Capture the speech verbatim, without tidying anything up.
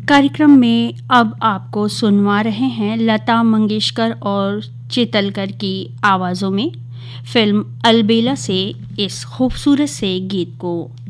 कार्यक्रम में अब आपको सुनवा रहे हैं लता मंगेशकर और चितलकर की आवाज़ों में फिल्म अलबेला से इस खूबसूरत से गीत को।